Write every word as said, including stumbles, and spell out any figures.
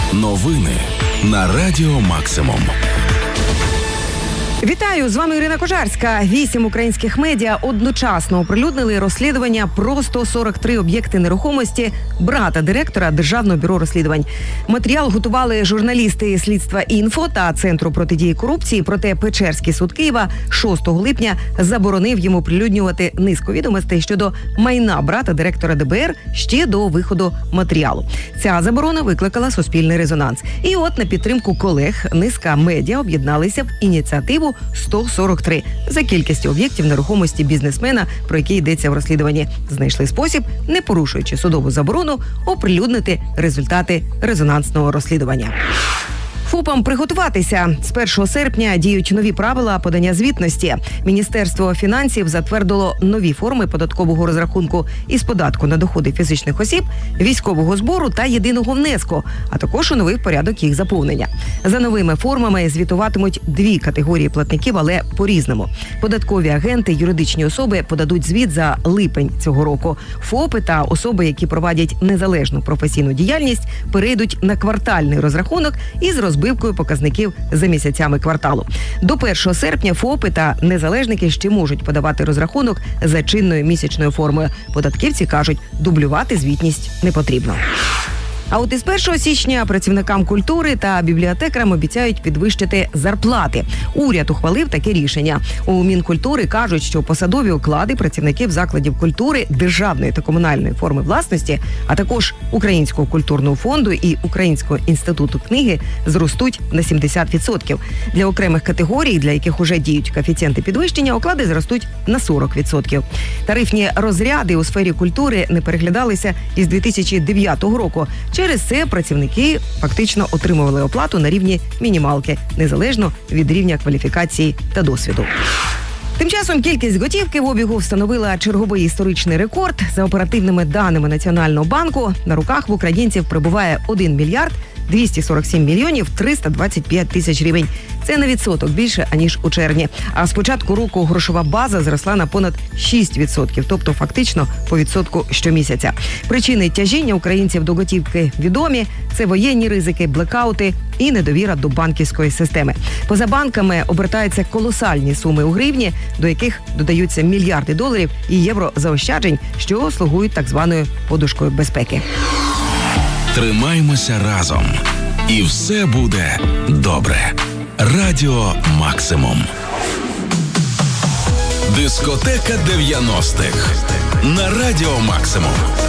Новини на Радіо Максимум. Вітаю, з вами Ірина Кожарська. Вісім українських медіа одночасно оприлюднили розслідування про сто сорок три об'єкти нерухомості брата директора Державного бюро розслідувань. Матеріал готували журналісти слідства «Інфо» та Центру протидії корупції, проте Печерський суд Києва шостого липня заборонив йому оприлюднювати низку відомостей щодо майна брата директора ДБР ще до виходу матеріалу. Ця заборона викликала суспільний резонанс. І от на підтримку колег низка медіа об'єдналися в ініціативу сто сорок три за кількістю об'єктів нерухомості бізнесмена, про які йдеться в розслідуванні. Знайшли спосіб, не порушуючи судову заборону, оприлюднити результати резонансного розслідування. ФОПам приготуватися. З першого серпня діють нові правила подання звітності. Міністерство фінансів затвердило нові форми податкового розрахунку із податку на доходи фізичних осіб, військового збору та єдиного внеску, а також оновив порядок їх заповнення. За новими формами звітуватимуть дві категорії платників, але по-різному. Податкові агенти, юридичні особи подадуть звіт за липень цього року. ФОПи та особи, які проводять незалежну професійну діяльність, перейдуть на квартальний розрахунок із розбивкою збивкою показників за місяцями кварталу. До першого серпня ФОПи та незалежники ще можуть подавати розрахунок за чинною місячною формою. Податківці кажуть, дублювати звітність не потрібно. А от із першого січня працівникам культури та бібліотекарам обіцяють підвищити зарплати. Уряд ухвалив таке рішення. У Мінкультури кажуть, що посадові оклади працівників закладів культури, державної та комунальної форми власності, а також Українського культурного фонду і Українського інституту книги зростуть на сімдесят відсотків. Для окремих категорій, для яких уже діють коефіцієнти підвищення, оклади зростуть на сорок відсотків. Тарифні розряди у сфері культури не переглядалися із дві тисячі дев'ятого року. Через це працівники фактично отримували оплату на рівні мінімалки, незалежно від рівня кваліфікації та досвіду. Тим часом кількість готівки в обігу встановила черговий історичний рекорд. За оперативними даними Національного банку, на руках в українців перебуває один мільярд двісті сорок сім мільйонів триста двадцять п'ять тисяч гривень. Це на відсоток більше, аніж у червні. А з початку року грошова база зросла на понад шість відсотків, тобто фактично по відсотку щомісяця. Причини тяжіння українців до готівки відомі. Це воєнні ризики, блекаути і недовіра до банківської системи. Поза банками обертаються колосальні суми у гривні, до яких додаються мільярди доларів і євро заощаджень, що слугують так званою подушкою безпеки. Тримаймося разом. І все буде добре. Радіо Максимум. Дискотека дев'яностих на Радіо Максимум.